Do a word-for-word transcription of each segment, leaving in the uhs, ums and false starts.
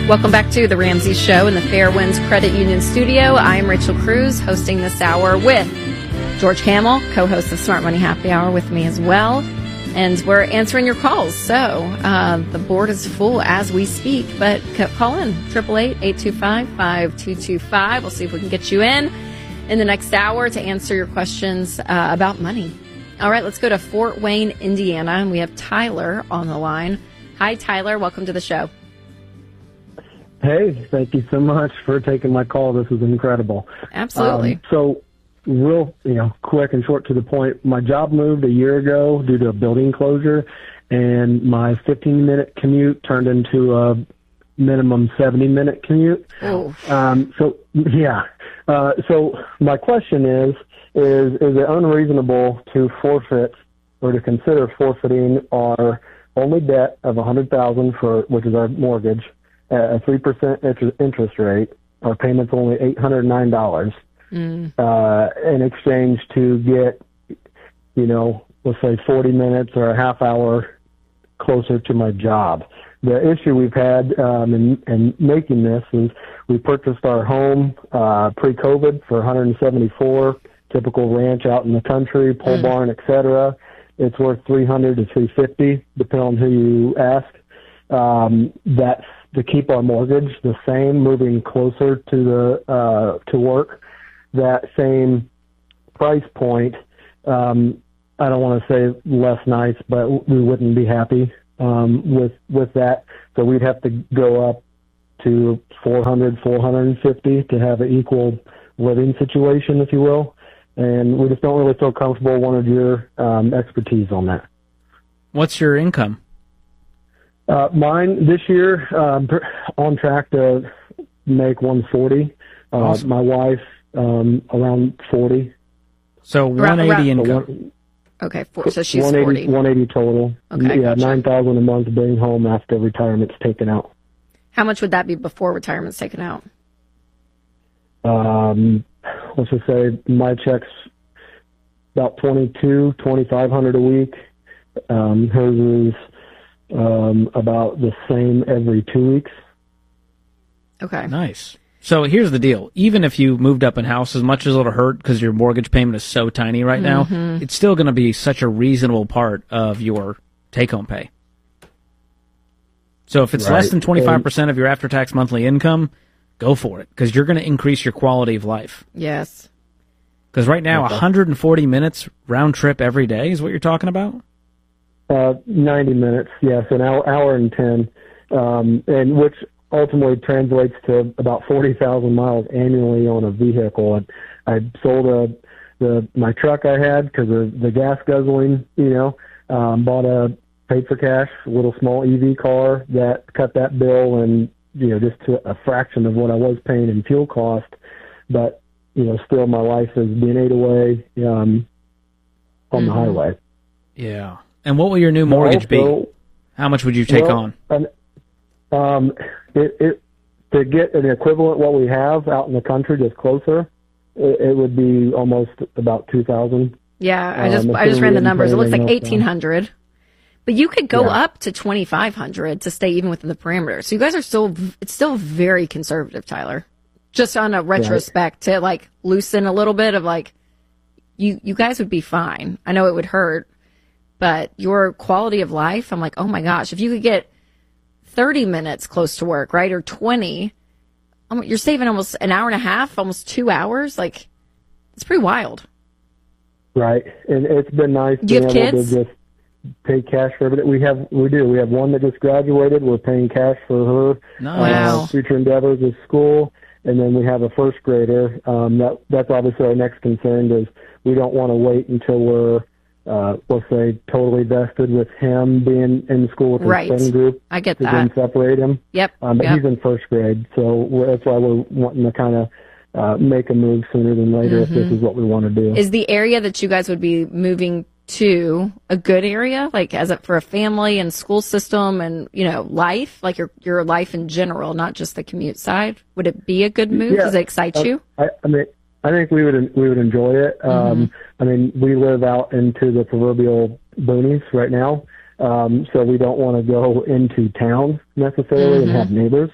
Welcome back to The Ramsey Show in the Fairwinds Credit Union studio. I'm Rachel Cruz, hosting this hour with George Kamel, co-host of Smart Money Happy Hour, with me as well. And we're answering your calls. So uh, the board is full as we speak, but call in, eight eight eight, eight two five, five two two five. We'll see if we can get you in in the next hour to answer your questions uh, about money. All right, let's go to Fort Wayne, Indiana, and we have Tyler on the line. Hi, Tyler. Welcome to the show. Hey, thank you so much for taking my call. This is incredible. Absolutely. Um, so, real, you know, quick and short to the point, my job moved a year ago due to a building closure, and my fifteen-minute commute turned into a minimum seventy-minute commute. Oh. Um, so, yeah. Uh, so, my question is, is, is it unreasonable to forfeit or to consider forfeiting our only debt of one hundred thousand dollars, for which is our mortgage, at a three percent interest rate? Our payment's only eight hundred nine dollars. Mm. Uh, in exchange to get, you know, let's say forty minutes or a half hour closer to my job. The issue we've had um, in, in making this is we purchased our home uh, pre-COVID for one hundred seventy-four, typical ranch out in the country, pole mm. barn, et cetera. It's worth three hundred to three fifty, depending on who you ask. Um, that's to keep our mortgage the same, moving closer to the uh, to work. That same price point, um, I don't want to say less nice, but we wouldn't be happy um, with with that. So we'd have to go up to four hundred, four hundred fifty to have an equal living situation, if you will. And we just don't really feel comfortable. Wanted your um, expertise on that. What's your income? Uh, mine this year, um, on track to make one forty. Uh, awesome. My wife, um, around forty. So one eighty Around, income. one, okay, four, so she's one eighty, forty. one eighty total. Okay, yeah, gotcha. nine thousand a month being home after retirement's taken out. How much would that be before retirement's taken out? Um, let's just say my check's about twenty-two, twenty-five hundred a week. Um, hers is um, about the same every two weeks. Okay. Nice. So here's the deal. Even if you moved up in house, as much as it'll hurt because your mortgage payment is so tiny right now, mm-hmm. it's still going to be such a reasonable part of your take-home pay. So if it's Right. less than twenty-five percent of your after-tax monthly income, go for it, because you're going to increase your quality of life. Yes. Because right now, Okay. one hundred forty minutes round trip every day is what you're talking about? Uh, ninety minutes, yes, an hour, hour and ten, um, and which ultimately translates to about forty thousand miles annually on a vehicle. And I sold a, the my truck I had because of the gas guzzling, you know, um, bought a paid for cash little small E V car that cut that bill and, you know, just to a fraction of what I was paying in fuel cost. But, you know, still my life is being ate away um, on mm-hmm. the highway. Yeah. And what will your new mortgage also, be? How much would you take well, on? Um, it, it, to get an equivalent what we have out in the country, just closer, it, it would be almost about two thousand. Yeah, I just um, I just ran the numbers. It looks like else eighteen hundred, but you could go Yeah. up to twenty five hundred to stay even within the parameters. So you guys are still it's still very conservative, Tyler. Just on a retrospect to like loosen a little bit of like you you guys would be fine. I know it would hurt, but your quality of life, I'm like, oh my gosh, if you could get thirty minutes close to work, right, or twenty, um, you're saving almost an hour and a half, almost two hours. Like, it's pretty wild. Right, and it's been nice Do you being have able kids? to just pay cash for everything. We have, we do. We have one that just graduated. We're paying cash for her Nice. Wow. uh, future endeavors at school, and then we have a first grader. Um, that that's obviously our next concern is we don't want to wait until we're Uh, let's say totally vested with him being in school with his Right. friend group. I get to that. then separate him. Yep. Um, but yep. he's in first grade, so we're, that's why we're wanting to kind of uh, make a move sooner than later Mm-hmm. if this is what we want to do. Is the area that you guys would be moving to a good area, like as a, for a family and school system and, you know, life, like your your life in general, not just the commute side? Would it be a good move? Yeah. Does it excite Uh, you? I, I mean, I think we would we would enjoy it. Um, Mm-hmm. I mean, we live out into the proverbial boonies right now, um, so we don't want to go into town necessarily Mm-hmm. and have neighbors.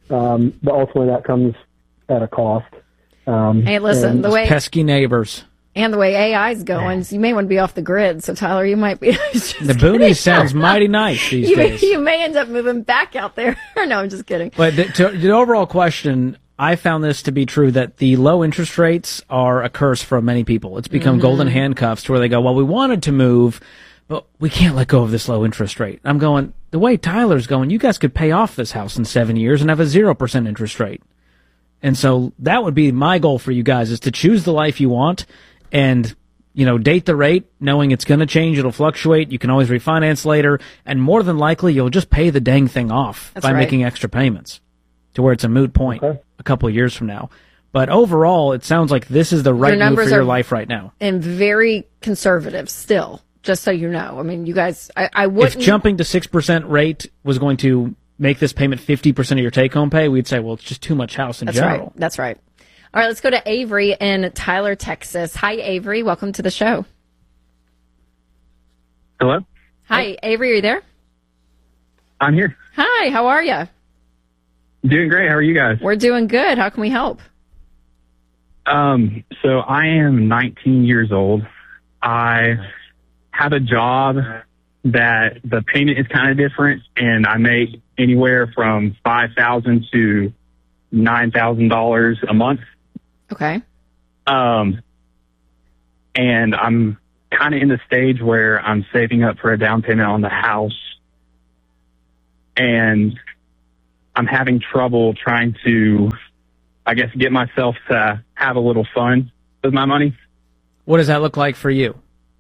um, but ultimately that comes at a cost. Um, hey, listen, the way pesky neighbors and the way A I's going, so you may want to be off the grid. So Tyler, you might be. The boonies sounds mighty nice these you days. May, you may end up moving back out there. No, I'm just kidding. But the, to, the overall question, I found this to be true, that the low interest rates are a curse for many people. It's become mm-hmm. golden handcuffs to where they go, well, we wanted to move, but we can't let go of this low interest rate. I'm going, the way Tyler's going, you guys could pay off this house in seven years and have a zero percent interest rate. And so that would be my goal for you guys, is to choose the life you want and, you know, date the rate, knowing it's going to change, it'll fluctuate, you can always refinance later, and more than likely you'll just pay the dang thing off That's by right. making extra payments to where it's a moot point okay. a couple of years from now. But overall, it sounds like this is the right move for your life right now. And very conservative still, just so you know. I mean, you guys, I, I wouldn't... If jumping to six percent rate was going to make this payment fifty percent of your take-home pay, we'd say, well, it's just too much house in That's general. Right. That's right. All right, let's go to Avery in Tyler, Texas. Hi, Avery. Welcome to the show. Hello? Hi, Avery. Are you there? I'm here. Hi, how are you? Doing great. How are you guys? We're doing good. How can we help? Um, so I am nineteen years old. I have a job that the payment is kind of different, and I make anywhere from five thousand dollars to nine thousand dollars a month. Okay. Um, and I'm kind of in the stage where I'm saving up for a down payment on the house, and I'm having trouble trying to, I guess, get myself to have a little fun with my money. What does that look like for you?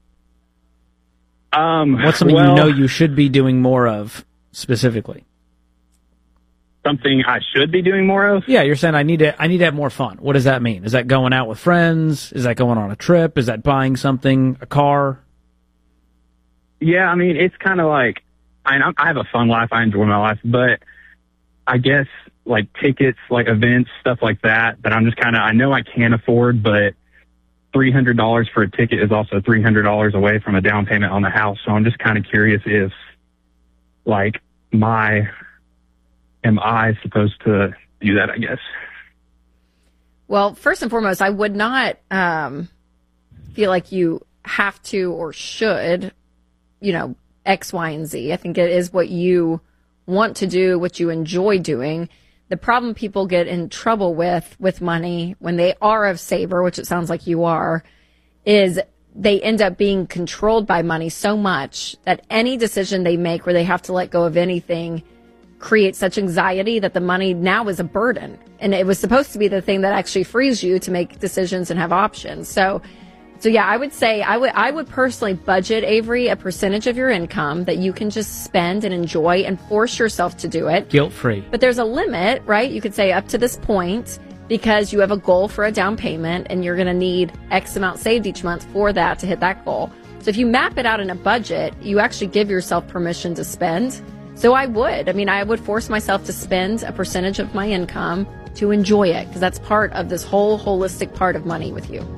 Um, What's something well, you know you should be doing more of specifically? Something I should be doing more of? Yeah, you're saying I need to I need to have more fun. What does that mean? Is that going out with friends? Is that going on a trip? Is that buying something, a car? Yeah, I mean, it's kind of like, I, I have a fun life. I enjoy my life, but I guess like tickets, like events, stuff like that, that I'm just kind of, I know I can afford, but three hundred dollars for a ticket is also three hundred dollars away from a down payment on the house. So I'm just kind of curious if, like, my, am I supposed to do that, I guess? Well, first and foremost, I would not um, feel like you have to or should, you know, X, Y, and Z. I think it is what you want to do, what you enjoy doing. The problem people get in trouble with, with money when they are a saver, which it sounds like you are, is they end up being controlled by money so much that any decision they make where they have to let go of anything creates such anxiety that the money now is a burden. And it was supposed to be the thing that actually frees you to make decisions and have options. So, so yeah, I would say I would, I would personally budget, Avery, a percentage of your income that you can just spend and enjoy and force yourself to do it. Guilt-free. But there's a limit, right? You could say up to this point, because you have a goal for a down payment and you're going to need X amount saved each month for that to hit that goal. So if you map it out in a budget, you actually give yourself permission to spend. So I would. I mean, I would force myself to spend a percentage of my income to enjoy it, because that's part of this whole holistic part of money with you.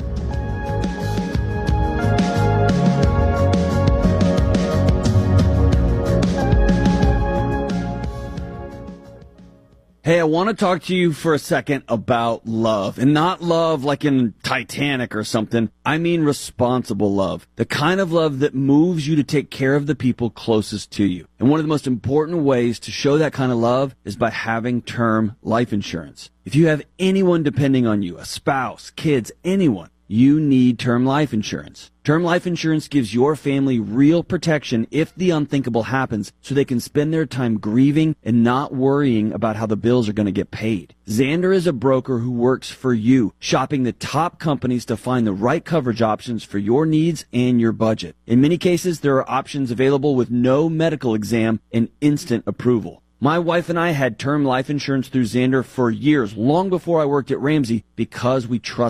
Hey, I want to talk to you for a second about love, and not love like in Titanic or something. I mean responsible love, the kind of love that moves you to take care of the people closest to you. And one of the most important ways to show that kind of love is by having term life insurance. If you have anyone depending on you, a spouse, kids, anyone, you need term life insurance. Term life insurance gives your family real protection if the unthinkable happens, so they can spend their time grieving and not worrying about how the bills are going to get paid. Xander is a broker who works for you, shopping the top companies to find the right coverage options for your needs and your budget. In many cases, there are options available with no medical exam and instant approval. My wife and I had term life insurance through Xander for years, long before I worked at Ramsey, because we trust them.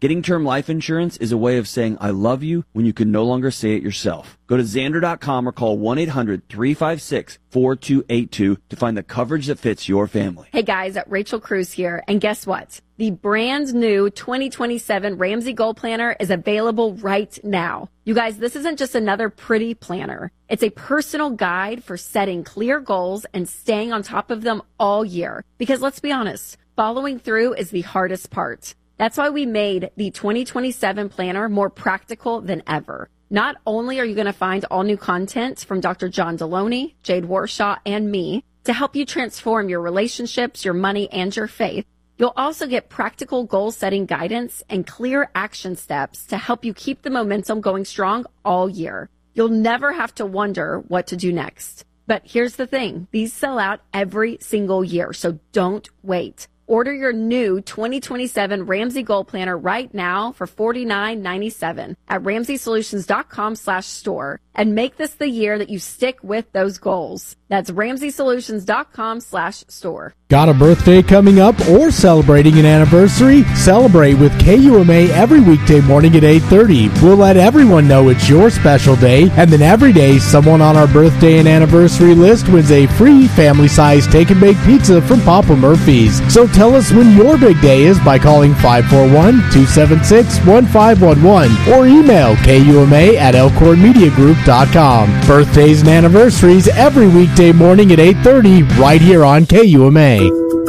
Getting term life insurance is a way of saying I love you when you can no longer say it yourself. Go to Xander dot com or call one eight hundred three five six four two eight two to find the coverage that fits your family. Hey guys, Rachel Cruz here, and guess what? The brand new twenty twenty-seven Ramsey Goal Planner is available right now. You guys, this isn't just another pretty planner. It's a personal guide for setting clear goals and staying on top of them all year. Because let's be honest, following through is the hardest part. That's why we made the twenty twenty-seven planner more practical than ever. Not only are you going to find all new content from Doctor John Deloney, Jade Warshaw, and me to help you transform your relationships, your money, and your faith, you'll also get practical goal-setting guidance and clear action steps to help you keep the momentum going strong all year. You'll never have to wonder what to do next. But here's the thing. These sell out every single year, so don't wait. Order your new twenty twenty-seven Ramsey Goal Planner right now for forty-nine ninety-seven at ramsey solutions dot com slash store and make this the year that you stick with those goals. That's ramsey solutions dot com slash store. Got a birthday coming up or celebrating an anniversary? Celebrate with K U M A every weekday morning at eight thirty. We'll let everyone know it's your special day, and then every day someone on our birthday and anniversary list wins a free family-sized take-and-bake pizza from Papa Murphy's. So tell us when your big day is by calling five four one, two seven six, one five one one or email K U M A at elkhorn media group dot com. Birthdays and anniversaries every weekday morning at eight thirty right here on K U M A.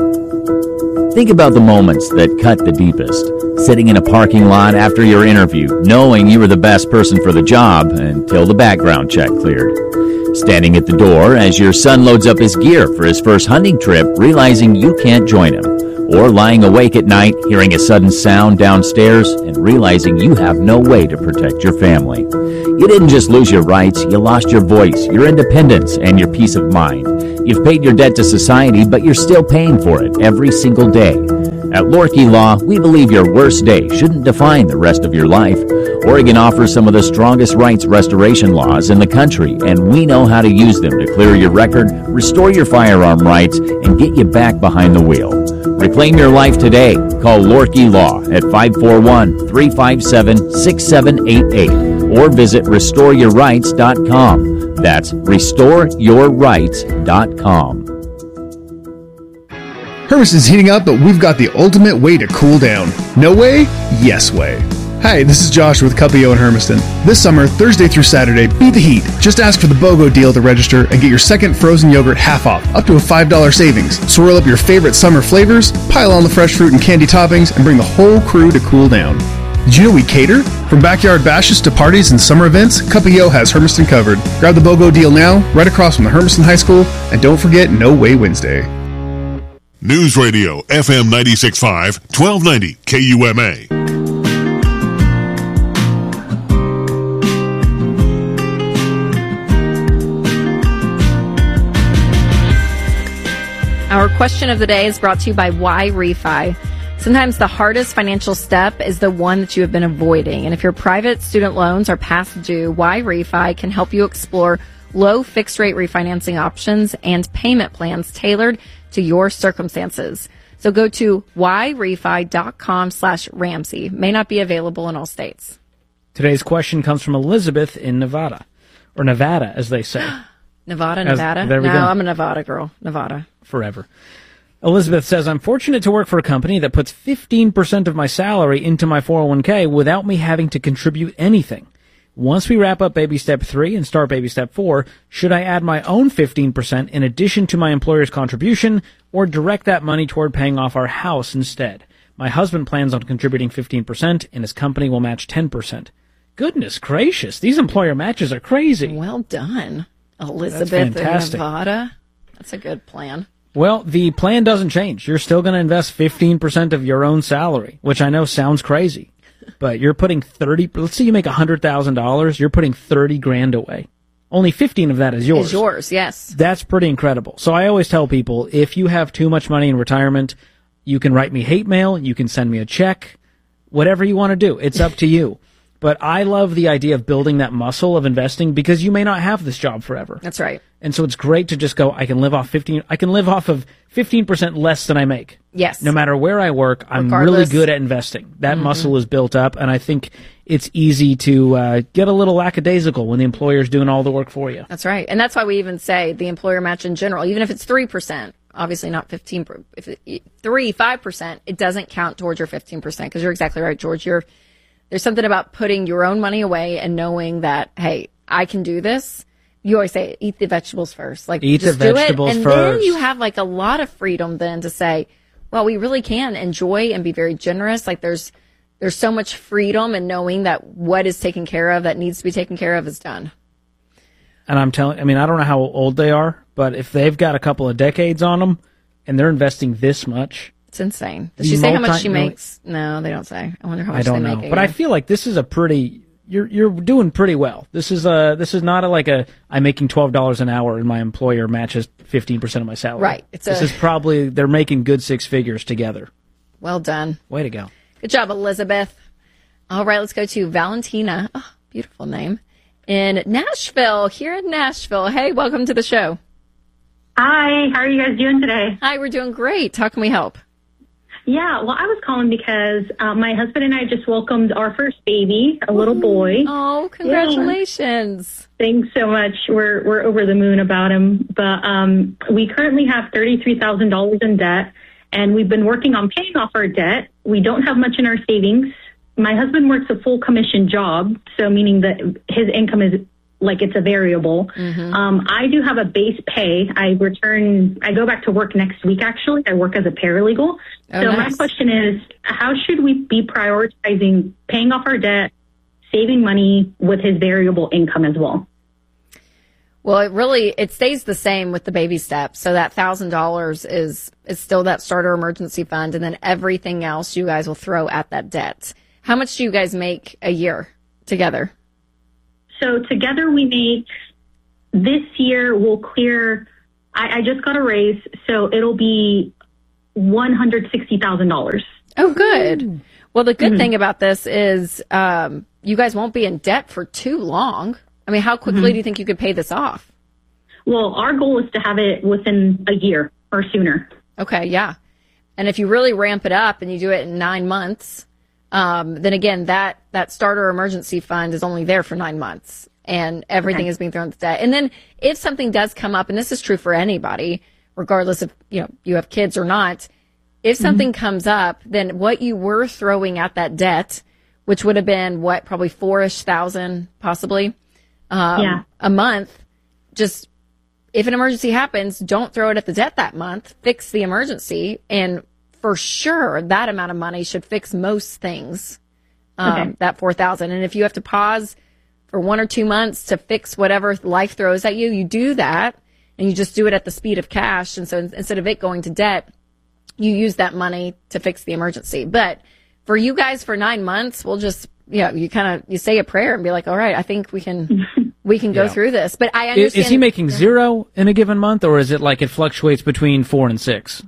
Think about the moments that cut the deepest. Sitting in a parking lot after your interview, knowing you were the best person for the job until the background check cleared. Standing at the door as your son loads up his gear for his first hunting trip, realizing you can't join him. Or lying awake at night, hearing a sudden sound downstairs and realizing you have no way to protect your family. You didn't just lose your rights, you lost your voice, your independence, and your peace of mind. You've paid your debt to society, but you're still paying for it every single day. At Lorkey Law, we believe your worst day shouldn't define the rest of your life. Oregon offers some of the strongest rights restoration laws in the country, and we know how to use them to clear your record, restore your firearm rights, and get you back behind the wheel. Reclaim your life today. Call Lorkey Law at five four one, three five seven, six seven eight eight or visit restore your rights dot com. That's restore your rights dot com. Hermiston's heating up, but we've got the ultimate way to cool down. No way? Yes way. Hi, this is Josh with Cup E O in Hermiston. This summer, Thursday through Saturday, beat the heat. Just ask for the BOGO deal to register and get your second frozen yogurt half off, up to a five dollars savings. Swirl up your favorite summer flavors, pile on the fresh fruit and candy toppings, and bring the whole crew to cool down. Did you know we cater? From backyard bashes to parties and summer events, Cup E O has Hermiston covered. Grab the BOGO deal now, right across from the Hermiston High School, and don't forget No Way Wednesday. News Radio, F M ninety-six point five, twelve ninety K U M A. Our question of the day is brought to you by Y Refi. Sometimes the hardest financial step is the one that you have been avoiding. And if your private student loans are past due, Y Refi can help you explore low fixed rate refinancing options and payment plans tailored to your circumstances. So go to y refi dot com slash Ramsey. May not be available in all states. Today's question comes from Elizabeth in Nevada, or Nevada, as they say. Nevada, Nevada? As, there we no, go. I'm a Nevada girl. Nevada. Forever. Elizabeth says, I'm fortunate to work for a company that puts fifteen percent of my salary into my four oh one k without me having to contribute anything. Once we wrap up baby step three and start baby step four, should I add my own fifteen percent in addition to my employer's contribution or direct that money toward paying off our house instead? My husband plans on contributing fifteen percent and his company will match ten percent. Goodness gracious, these employer matches are crazy. Well done, Elizabeth in Nevada. That's a good plan. Well, the plan doesn't change. You're still going to invest fifteen percent of your own salary, which I know sounds crazy. But you're putting thirty, let's say you make one hundred thousand dollars, you're putting thirty grand away. Only fifteen of that is yours. Is yours, yes. That's pretty incredible. So I always tell people, if you have too much money in retirement, you can write me hate mail, you can send me a check, whatever you want to do. It's up to you. But I love the idea of building that muscle of investing because you may not have this job forever. That's right. And so it's great to just go, I can live off fifteen, I can live off of fifteen percent less than I make. Yes. No matter where I work, I'm Regardless. really good at investing. That Mm-hmm. muscle is built up, and I think it's easy to uh, get a little lackadaisical when the employer's doing all the work for you. That's right. And that's why we even say the employer match in general, even if it's three percent, obviously not fifteen, if it, three, five percent, it doesn't count towards your fifteen percent, because you're exactly right, George. You're, there's something about putting your own money away and knowing that, hey, I can do this. You always say, eat the vegetables first. Like, Eat just the do vegetables it. And first. then you have like a lot of freedom then to say, well, we really can enjoy and be very generous. Like there's, there's so much freedom in knowing that what is taken care of, that needs to be taken care of, is done. And I'm telling, I mean, I don't know how old they are, but if they've got a couple of decades on them and they're investing this much. It's insane. Does she say how much she multi- makes? No, they don't say. I wonder how much I don't they know. make. a But I year. feel like this is a pretty, you're, you're doing pretty well. This is a, this is not a, like a, I'm making twelve dollars an hour and my employer matches fifteen percent of my salary. Right. It's this a- is probably, they're making good six figures together. Well done. Way to go. Good job, Elizabeth. All right, let's go to Valentina. Oh, beautiful name. In Nashville, here in Nashville. Hey, welcome to the show. Hi, how are you guys doing today? Hi, we're doing great. How can we help? Yeah, well, I was calling because uh, my husband and I just welcomed our first baby, a little boy. Oh, congratulations. Yeah. Thanks so much. We're we're over the moon about him. But um, we currently have thirty-three thousand dollars in debt, and we've been working on paying off our debt. We don't have much in our savings. My husband works a full commission job, so meaning that his income is like it's a variable. Mm-hmm. Um, I do have a base pay. I return, I go back to work next week, actually. I work as a paralegal. Oh, so nice. my question is, how should we be prioritizing paying off our debt, saving money with his variable income as well? Well, it really, it stays the same with the baby steps. So that one thousand dollars is, is still that starter emergency fund, and then everything else you guys will throw at that debt. How much do you guys make a year together? So together we make, this year we'll clear, I, I just got a raise, so it'll be one hundred sixty thousand dollars. Oh, good. Well, the good Mm-hmm. thing about this is um, you guys won't be in debt for too long. I mean, how quickly Mm-hmm. do you think you could pay this off? Well, our goal is to have it within a year or sooner. Okay, yeah. And if you really ramp it up and you do it in nine months, um, then again, that, that starter emergency fund is only there for nine months and everything Okay. is being thrown at the debt. And then if something does come up, and this is true for anybody, regardless of, you know, you have kids or not, if something comes up, then what you were throwing at that debt, which would have been what, probably four-ish thousand possibly, um, Yeah. a month, just if an emergency happens, don't throw it at the debt that month. Fix the emergency. And for sure, that amount of money should fix most things, um, Okay. that four thousand. And if you have to pause for one or two months to fix whatever life throws at you, you do that and you just do it at the speed of cash. And so instead of it going to debt, you use that money to fix the emergency. But for you guys, for nine months, we'll just, you know, you kind of, you say a prayer and be like, all right, I think we can, we can go Yeah. through this. But I Is, understand. is he making zero in a given month, or is it like it fluctuates between four and six?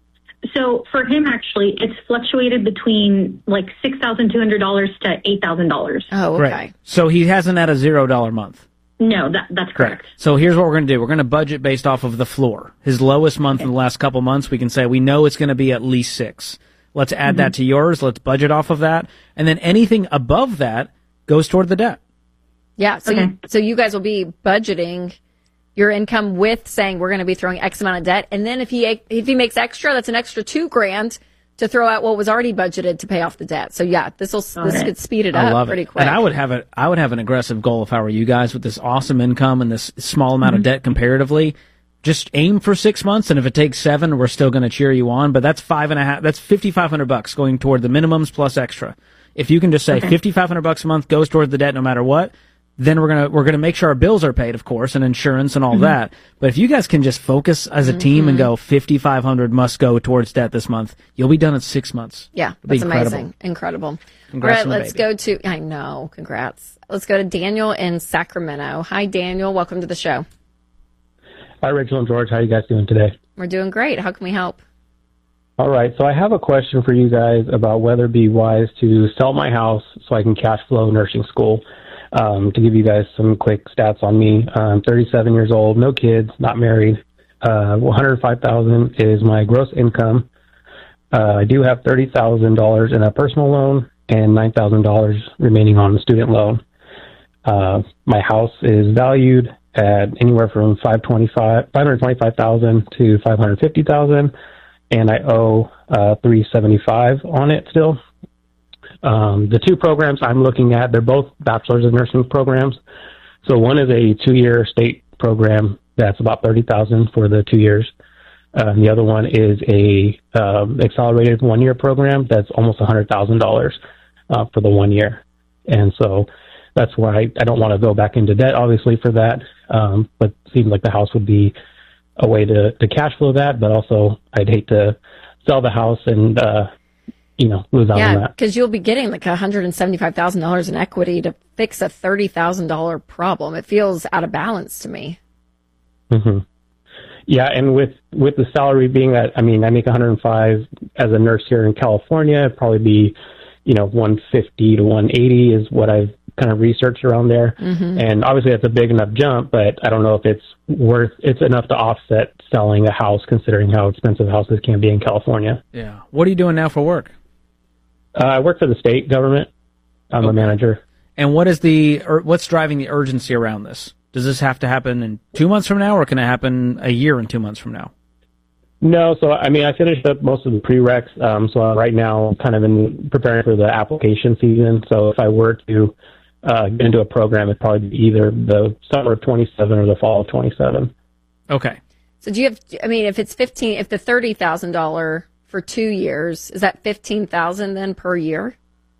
So for him, actually, it's fluctuated between like six thousand two hundred dollars to eight thousand dollars. Oh, okay. Right. So he hasn't had a zero dollar month. No, that, that's correct. So here's what we're going to do. We're going to budget based off of the floor. His lowest month in the last couple months, we can say we know it's going to be at least six. Let's add that to yours. Let's budget off of that. And then anything above that goes toward the debt. Yeah. So, Okay. you, so you guys will be budgeting your income with saying we're going to be throwing X amount of debt. And then if he, if he makes extra, that's an extra two grand to throw out what was already budgeted to pay off the debt. So yeah, this will, this it. could speed it I up love pretty it. quick. And I would have a, I would have an aggressive goal if I were you guys with this awesome income and this small amount of debt comparatively. Just aim for six months, and if it takes seven, we're still going to cheer you on. But that's five and a half. That's fifty five hundred bucks going toward the minimums plus extra. If you can just say Okay. fifty five hundred bucks a month goes toward the debt no matter what, then we're gonna we're gonna make sure our bills are paid, of course, and insurance and all that. But if you guys can just focus as a team and go fifty five hundred must go towards debt this month, you'll be done in six months. Yeah, It'll be that's incredible. amazing. Incredible. Congrats All on right, the let's baby. go to, I know, congrats. Let's go to Daniel in Sacramento. Hi, Daniel. Welcome to the show. Hi, Rachel and George. How are you guys doing today? We're doing great. How can we help? All right, so I have a question for you guys about whether it be wise to sell my house so I can cash flow nursing school. Um, to give you guys some quick stats on me, I'm thirty-seven years old, no kids, not married. Uh, one hundred five thousand dollars is my gross income. Uh, I do have thirty thousand dollars in a personal loan and nine thousand dollars remaining on the student loan. Uh, my house is valued at anywhere from five hundred twenty-five thousand dollars to five hundred fifty thousand dollars, and I owe uh, three hundred seventy-five dollars on it still. Um, the two programs I'm looking at, they're both bachelor's of nursing programs. So one is a two-year state program that's about thirty thousand dollars for the two years. Uh, and the other one is a um, accelerated one-year program that's almost one hundred thousand dollars uh, for the one year. And so that's why I, I don't want to go back into debt, obviously, for that. Um, but it seems like the house would be a way to, to cash flow that. But also, I'd hate to sell the house and, uh, you know, lose out yeah, on that. because you'll be getting like one hundred seventy-five thousand dollars in equity to fix a thirty thousand dollars problem. It feels out of balance to me. Mm-hmm. Yeah, and with, with the salary being that, I mean, I make one hundred five as a nurse here in California, it'd probably be, you know, one fifty to one eighty is what I've kind of researched around there. Mm-hmm. And obviously that's a big enough jump, but I don't know if it's worth, it's enough to offset selling a house considering how expensive houses can be in California. Yeah. What are you doing now for work? Uh, I work for the state government. I'm okay. a manager. And what is the, or what's driving the urgency around this? Does this have to happen in two months from now, or can it happen a year and two months from now? No, so I mean, I finished up most of the prereqs, um, so right now I'm kind of in preparing for the application season. So if I were to uh, get into a program, it'd probably be either the summer of twenty-seven or the fall of twenty-seven. Okay. So do you have, I mean, if it's fifteen, if the thirty thousand dollars for two years, is that fifteen thousand dollars then per year?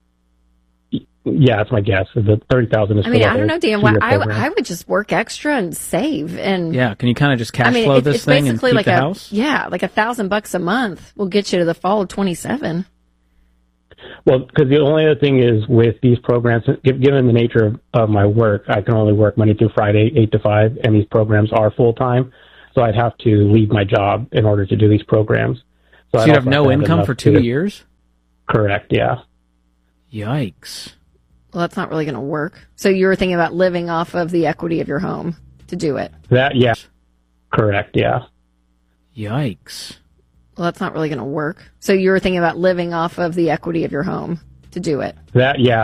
Yeah, that's my guess. The thirty thousand is. I mean, for I don't know, Dan. I, I would just work extra and save, and yeah. Can you kind of just cash I mean, flow it, this it's thing and basically keep like the a, house? Yeah, like a thousand bucks a month will get you to the fall of twenty-seven. Well, because the only other thing is with these programs, given the nature of, of my work, I can only work Monday through Friday, eight to five, and these programs are full time. So I'd have to leave my job in order to do these programs. So, so you'd have no have income for two to, years? Correct. Yeah. Yikes. Well, that's not really going to work. So you were thinking about living off of the equity of your home to do it? That, yeah. Correct, yeah. Yikes. Well, that's not really going to work. So you were thinking about living off of the equity of your home to do it? That, yeah.